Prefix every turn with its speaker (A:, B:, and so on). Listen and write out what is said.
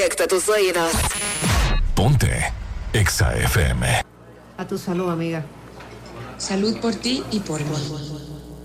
A: directo a tus oídos.
B: Ponte Exa FM.
C: A tu salud, amiga.
D: Salud por ti y por mí.